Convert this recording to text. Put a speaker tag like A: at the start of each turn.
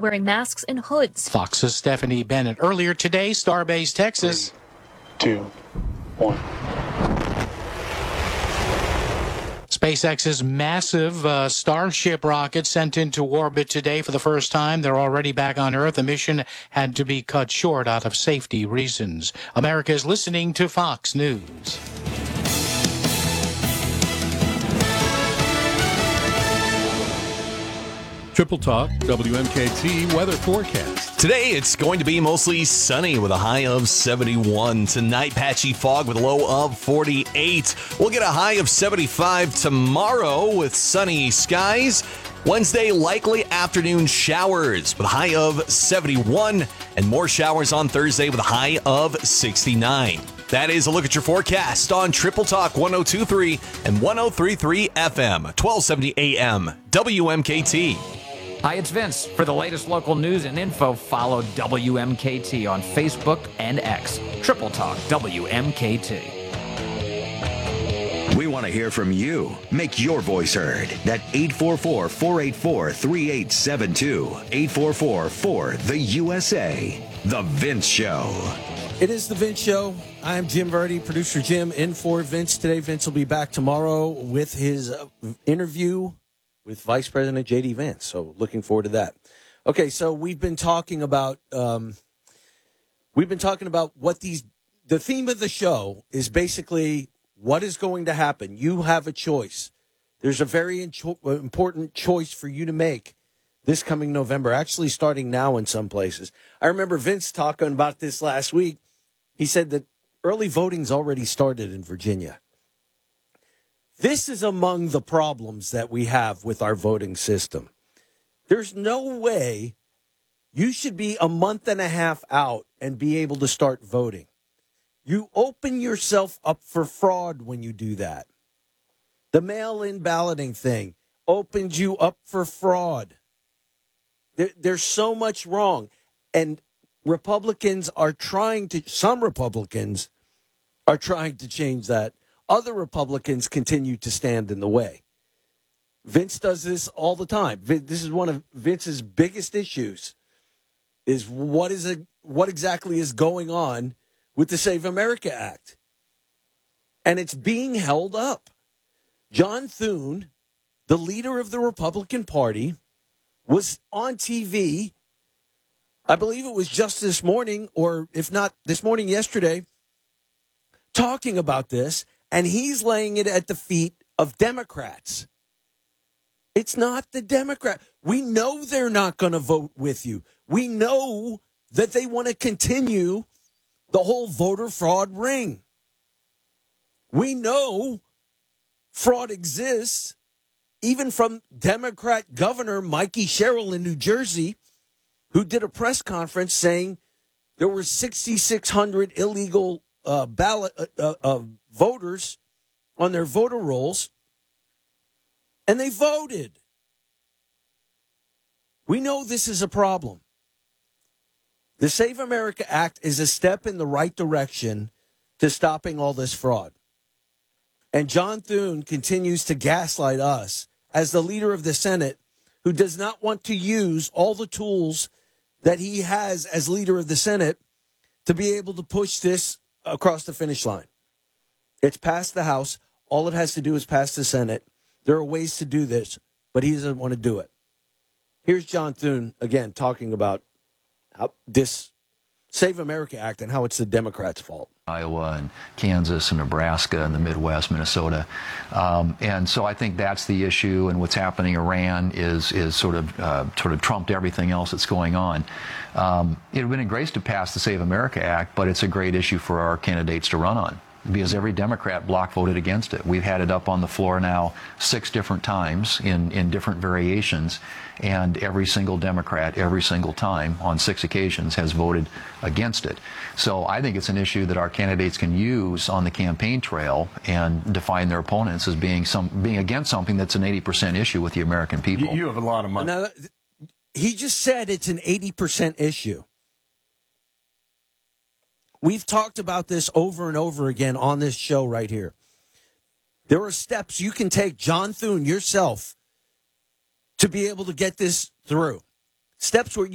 A: wearing masks and hoods.
B: Fox's Stephanie Bennett. Earlier today, Starbase, Texas.
C: 3, 2, 1.
B: SpaceX's massive Starship rocket sent into orbit today for the first time. They're already back on Earth. The mission had to be cut short out of safety reasons. America is listening to Fox News.
D: Triple Talk, WMKT weather forecast.
E: Today, it's going to be mostly sunny with a high of 71. Tonight, patchy fog with a low of 48. We'll get a high of 75 tomorrow with sunny skies. Wednesday, likely afternoon showers with a high of 71. And more showers on Thursday with a high of 69. That is a look at your forecast on Triple Talk 102.3 and 103.3 FM, 1270 AM, WMKT.
F: Hi, it's Vince. For the latest local news and info, follow WMKT on Facebook and X. Triple Talk WMKT.
G: We want to hear from you. Make your voice heard. That 844-484-3872. 844-4-THE-USA. The Vince Show.
H: It is The Vince Show. I'm Jim Verdi, producer Jim, in for Vince today. Vince will be back tomorrow with his interview with Vice President J.D. Vance. So looking forward to that. Okay, so we've been talking about what the theme of the show is basically what is going to happen. You have a choice. There's a very important choice for you to make this coming November, actually starting now in some places. I remember Vince talking about this last week. He said that early voting's already started in Virginia. This is among the problems that we have with our voting system. There's no way you should be a month and a half out and be able to start voting. You open yourself up for fraud when you do that. The mail-in balloting thing opens you up for fraud. There's so much wrong. And some Republicans are trying to change that. Other Republicans continue to stand in the way. Vince does this all the time. This is one of Vince's biggest issues, is what exactly is going on with the Save America Act. And it's being held up. John Thune, the leader of the Republican Party, was on TV, I believe it was just this morning, or if not this morning, yesterday, talking about this. And he's laying it at the feet of Democrats. It's not the Democrat. We know they're not going to vote with you. We know that they want to continue the whole voter fraud ring. We know fraud exists, even from Democrat Governor Mikey Sherrill in New Jersey, who did a press conference saying there were 6,600 illegal voters on their voter rolls, and they voted. We know this is a problem. The Save America Act is a step in the right direction to stopping all this fraud. And John Thune continues to gaslight us as the leader of the Senate, who does not want to use all the tools that he has as leader of the Senate to be able to push this across the finish line. It's passed the House. All it has to do is pass the Senate. There are ways to do this, but he doesn't want to do it. Here's John Thune, again, talking about how this Save America Act and how it's the Democrats' fault.
I: Iowa and Kansas and Nebraska and the Midwest, Minnesota. And so I think that's the issue, and what's happening in Iran is sort of trumped everything else that's going on. It would have been a grace to pass the Save America Act, but it's a great issue for our candidates to run on, because every Democrat block voted against it. We've had it up on the floor now 6 different times in different variations, and every single Democrat, every single time, on 6 occasions, has voted against it. So I think it's an issue that our candidates can use on the campaign trail and define their opponents as being against something that's an 80% issue with the American people.
J: You have a lot of money.
H: Now, he just said it's an 80% issue. We've talked about this over and over again on this show right here. There are steps you can take, John Thune, yourself, to be able to get this through. Steps where